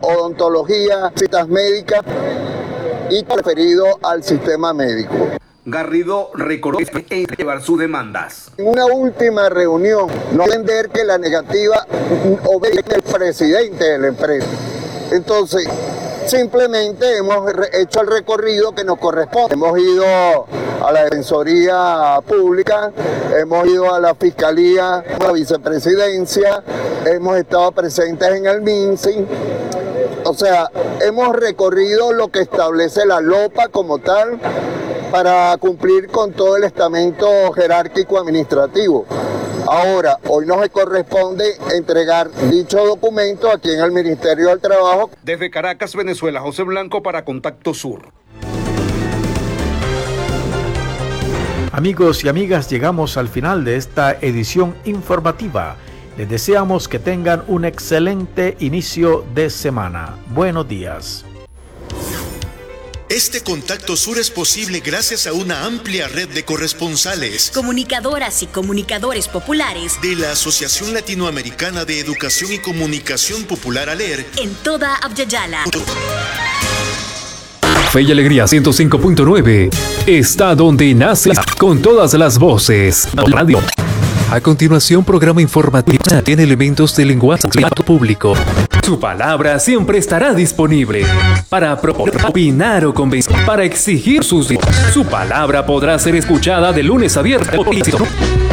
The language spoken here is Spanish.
odontología, citas médicas y referido al sistema médico. Garrido recordó llevar sus demandas. En una última reunión, no entender que la negativa obedece al presidente de la empresa. Entonces, simplemente hemos hecho el recorrido que nos corresponde. Hemos ido a la Defensoría Pública, hemos ido a la Fiscalía, a la Vicepresidencia, hemos estado presentes en el MINSI. O sea, hemos recorrido lo que establece la LOPA como tal para cumplir con todo el estamento jerárquico administrativo. Ahora, hoy nos corresponde entregar dicho documento aquí en el Ministerio del Trabajo. Desde Caracas, Venezuela, José Blanco para Contacto Sur. Amigos y amigas, llegamos al final de esta edición informativa. Les deseamos que tengan un excelente inicio de semana. Buenos días. Este Contacto Sur es posible gracias a una amplia red de corresponsales, comunicadoras y comunicadores populares de la Asociación Latinoamericana de Educación y Comunicación Popular ALER en toda Abya-Yala. Fe y Alegría 105.9 está donde nace, con todas las voces. Radio. A continuación, programa informativo tiene elementos de lenguaje público. Su palabra siempre estará disponible para proponer, opinar o convencer, para exigir su palabra podrá ser escuchada de lunes a viernes.